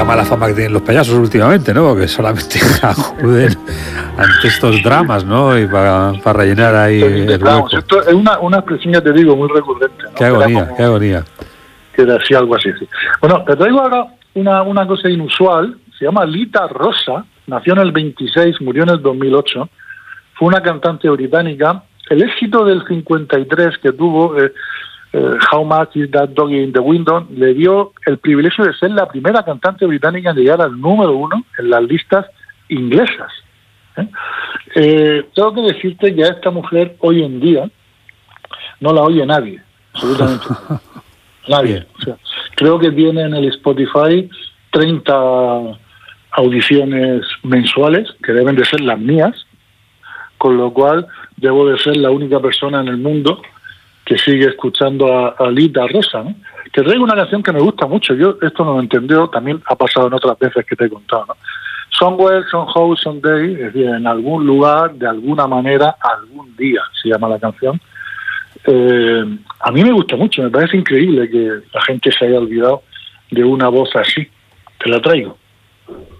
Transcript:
la mala fama que tienen los payasos últimamente, ¿no? Que solamente acuden ante estos dramas, ¿no? Y para rellenar ahí el hueco. Esto es una expresión, ya te digo, muy recurrente, ¿no? Qué agonía. Que decía algo así, sí. Bueno, te traigo ahora una cosa inusual. Se llama Lita Rosa, nació en el 26, murió en el 2008. Fue una cantante británica. El éxito del 53 que tuvo, How Much Is That Dog in the Window, le dio el privilegio de ser la primera cantante británica en llegar al número 1 en las listas inglesas. Tengo que decirte que a esta mujer hoy en día no la oye nadie, absolutamente nadie. O sea, creo que tiene en el Spotify 30 audiciones mensuales, que deben de ser las mías, con lo cual debo de ser la única persona en el mundo que sigue escuchando a Lita Rosa, ¿no? Que traigo una canción que me gusta mucho. Yo esto no lo entendió, también ha pasado en otras veces que te he contado, ¿no? Somewhere, somehow, someday, es decir, en algún lugar, de alguna manera, algún día, se llama la canción. A mí me gusta mucho, me parece increíble que la gente se haya olvidado de una voz así. Te la traigo.